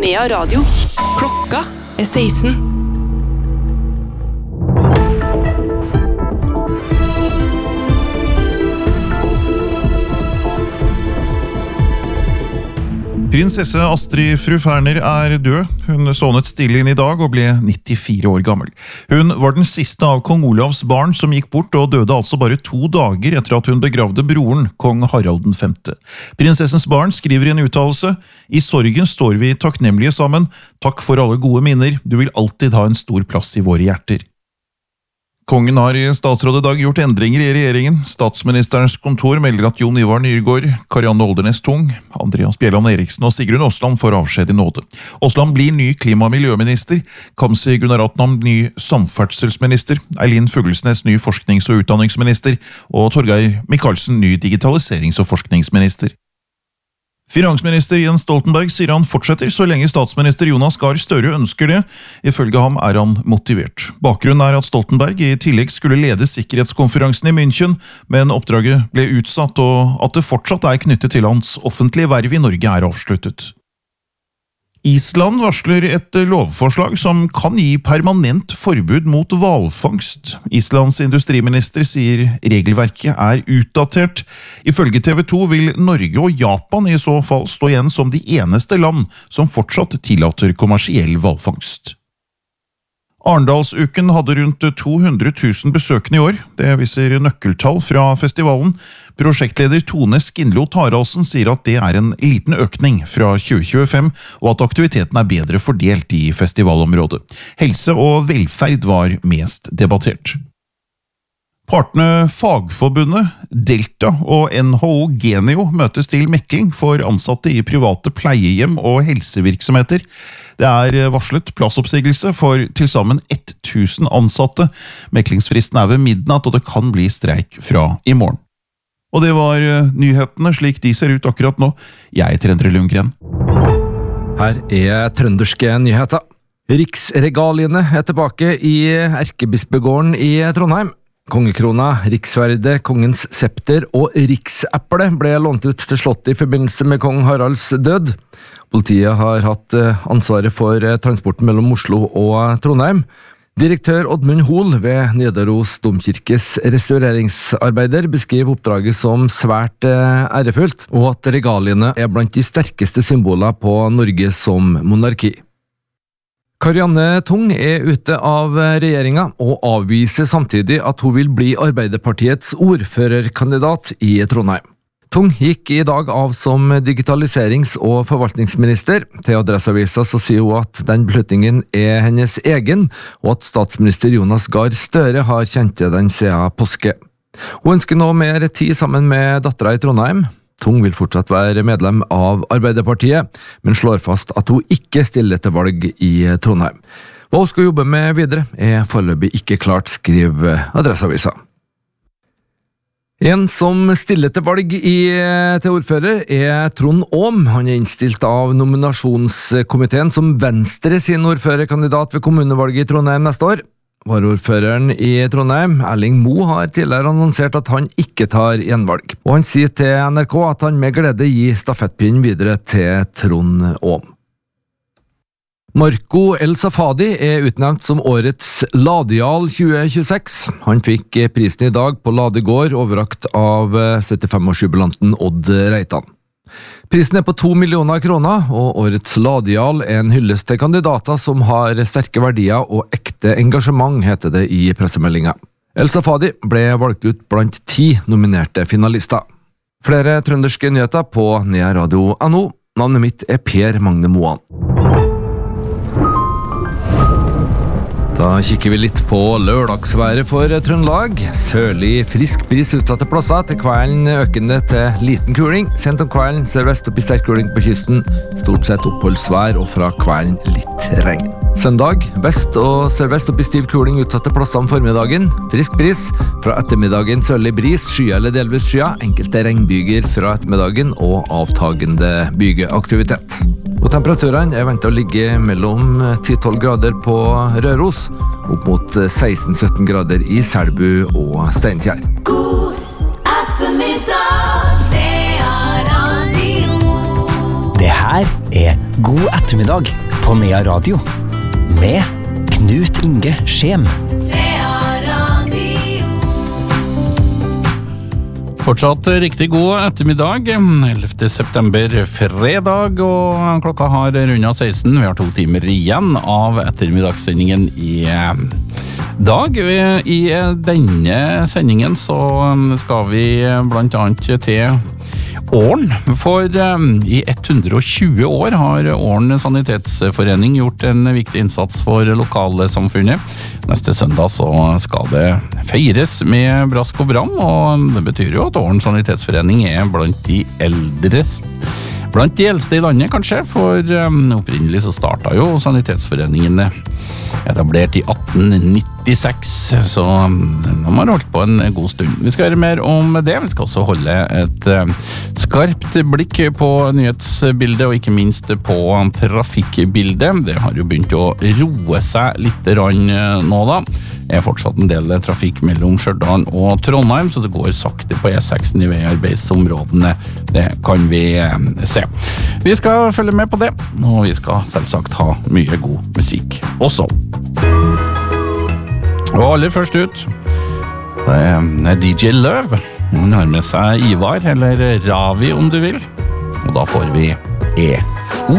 Nea Radio. Klokka 16. Prinsesse Astrid Fru Ferner død. Hun sovnet stille inn I dag og ble 94 år gammel. Hun var den siste av kong Olavs barn som gikk bort og døde altså bare 2 dager etter at hun begravde broren, kong Harald V. Prinsessens barn skriver I en uttalelse: «I sorgen står vi takknemlige sammen. Takk for alle gode minner. Du vil alltid ha en stor plass I våre hjerter.» Kongen har I statsråd I dag gjort endringer I regjeringen. Statsministerens kontor melder at Jon Ivar Nyrgaard, Karianne Oldernes Tung, Andreas Bjelland Eriksen og Sigrun Åsland får avskjed I nåde. Åsland blir ny klima- og miljøminister, Kamzy Gunaratnam ny samferdselsminister, Eileen Fuglesnes ny forsknings- og utdanningsminister og Torgeir Micaelsen ny digitaliserings- og forskningsminister. Finansminister Jens Stoltenberg sier han fortsetter så lenge statsminister Jonas Gahr Støre ønsker det. Ifølge ham han motivert. Bakgrunnen at Stoltenberg I tillegg skulle lede sikkerhetskonferansen I München, men oppdraget ble utsatt og at det fortsatt knyttet til hans offentlige verv I Norge avsluttet. Island varsler et lovforslag som kan gi permanent forbud mot hvalfangst. Islands industriminister sier regelverket utdatert. Ifølge TV 2 vil Norge og Japan I så fall stå igjen som de eneste land som fortsatt tillater kommersiell hvalfangst. Arendalsuken hadde rundt 200 000 besøkende I år. Det viser nøkkeltall fra festivalen. Prosjektleder Tone Skinlo Taraldsen sier at det en liten økning fra 2025, og at aktiviteten bedre fordelt I festivalområdet. Helse og velferd var mest debattert. Partene Fagforbundet, Delta og NHO Genio møtes til mekling for ansatte I private pleiehjem og helsevirksomheter. Det varslet plassoppsigelse for tilsammen 1000 ansatte. Meklingsfristen ved midnatt, og det kan bli streik fra I morgen. Og det var nyhetene slik de ser ut akkurat nå. Jeg heter Endre Lundgren. Her trønderske nyheter. Riksregaliene tilbake I Erkebispegården I Trondheim. Kongekrona, riksverde, kongens septer og rikseple ble lånt ut til slottet I forbindelse med kong Haralds død. Politiet har hatt ansvaret for transporten mellom Oslo og Trondheim. Direktør Oddmund Hoel ved Nidaros Domkirkes restaureringsarbeider beskriver oppdraget som svært ærefullt, og at regaliene blant de sterkeste symboler på Norge som monarki. Karianne Tung ute av regjeringa og avviser samtidig at hun vil bli Arbeiderpartiets ordførerkandidat I Trondheim. Tung gikk I dag av som digitaliserings- og forvaltningsminister. Til Adresseavisa så sier hun at den beslutningen hennes egen, og at statsminister Jonas Gahr Støre har kjent den siden påske. Hun ønsker nå mer tid sammen med datteren I Trondheim. Tung vil fortsatt være medlem av Arbeiderpartiet, men slår fast at hun ikke stiller til valg I Trondheim. Hva hun skal jobbe med videre foreløpig ikke klart, skriver Adresseavisa. En som stiller til valg til ordfører Trond Aam. Han innstilt av nominasjonskomiteen som Venstre sin ordførerkandidat ved kommunevalget I Trondheim neste år. Varaordføreren I Trondheim, Erling Moe, har tidligere annonsert at han ikke tar gjenvalg. Og han sier til NRK at han med glede gir stafettpinnen videre til Trond Aam. Marco El Safadi utnevnt som årets Ladejarl 2026. Han fikk prisen I dag på Ladegård, overrakt av 75-årsjubilanten Odd Reitan. Prisen på 2 millioner kroner, og årets Ladejarl en hyllest til kandidater som har sterke verdier og ekte engasjement, heter det I pressemeldingen. El Safadi ble valgt ut blant 10 nominerte finalister. Flere trønderske nyheter på nearadio.no. Navnet mitt Per Magne Moan. Da kikker vi litt på lørdagsværet for Trøndelag. Sørlig frisk bris utsatte plasser, til kvelden økende til liten kuling. Sent om kvelden sørvest opp I sterk kuling på kysten. Stort sett oppholdsvær og fra kvelden litt regn. Søndag, vest og sørvest opp I stiv kuling utsatte plasser om formiddagen. Frisk bris. Fra ettermiddagen sørlig bris, skya eller delvis skya. Enkelte regnbyger fra ettermiddagen og avtagende bygeaktivitet. Og temperaturene ventet å ligge mellom 10-12 grader på Røros, opp mot 16-17 grader I Selbu og Steinkjer. God ettermiddag, det radio. Det her her God ettermiddag på Nea Radio med Knut Inge Skjem. Fortsatt riktig god ettermiddag, 11. september, fredag, og klokka har rundet 16. Vi har 2 timer igjen av ettermiddagssendingen i dag. I denne sendingen så skal vi blant annet til Åren, for i 120 år har Åren Sanitetsforening gjort en viktig innsats for lokalsamfunnet. Neste søndag så skal det feires med brask og bram, og det betyr jo at Åren Sanitetsforening blant de eldste i landet, kanskje, for opprinnelig så startet jo sanitetsforeningene etablert i 1896, så de har holdt på en god stund. Vi skal høre mer om det, vi skal også holde et skarpt blikk på nyhetsbildet, og ikke minst på trafikkbildet. Det har jo begynt å roe seg litt nå da. Det fortsatt en del trafikk mellom Stjørdal og Trondheim, så det går sakte på E6 i veiarbeidsområdene. Det kan vi se. Vi skal følge med på det, og vi skal selvsagt ha mye god musikk også. Og aller først ut, det DJ Løv. Hun har med seg Ivar, eller Ravi om du vil, og da får vi